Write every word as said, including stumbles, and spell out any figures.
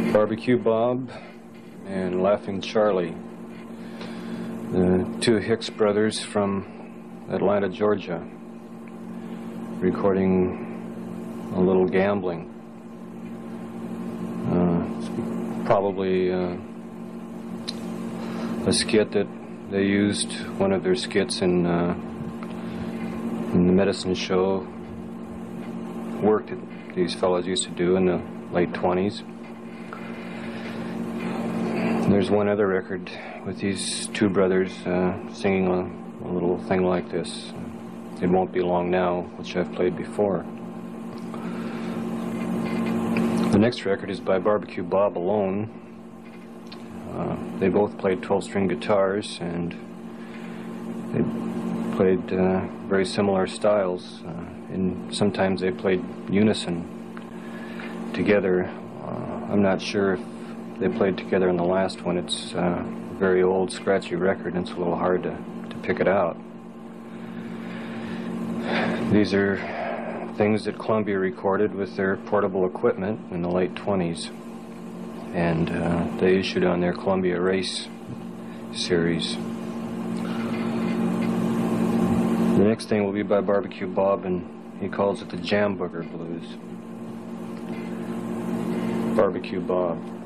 Barbecue Bob and Laughing Charlie, the two Hicks brothers from Atlanta, Georgia, recording A Little Gambling. Uh, it's probably uh, a skit that they used, one of their skits in, uh, in the medicine show, work that these fellows used to do in the late twenties. There's one other record with these two brothers uh, singing a, a little thing like this. It Won't Be Long Now, which I've played before. The next record is by Barbecue Bob alone. Uh, they both played twelve-string guitars, and they played uh, very similar styles. Uh, and sometimes they played unison together. Uh, I'm not sure if they played together in the last one. It's uh, a very old, scratchy record, and it's a little hard to, to pick it out. These are things that Columbia recorded with their portable equipment in the late twenties, and uh, they issued on their Columbia Race series. The next thing will be by Barbecue Bob, and he calls it the Jam Booger Blues. Barbecue Bob.